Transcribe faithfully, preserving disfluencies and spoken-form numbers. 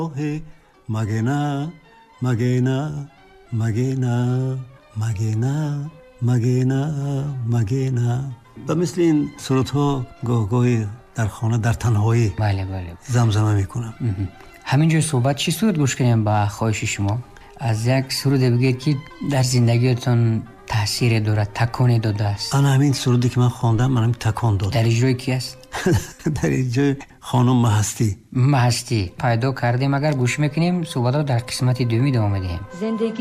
Magena, Magena, Magena, Magena, Magena, Magena. و مثل این سرودها گاهگاهی در خانه در تنهایی بله بله زمزمه میکنم. همینجور صحبت چی سرود گوش کنیم با خواهش شما؟ از یک سرود بگید که در زندگیتون تاثیر داره، تکانی داده است. انا همین سرودی که من خواندم منم تکان داد. در اجرای کی است؟ در اجرای خانم مهستی. مهستی پیدا کردیم. اگر گوش میکنیم صحبت در قسمت دومی ادامه میدیم.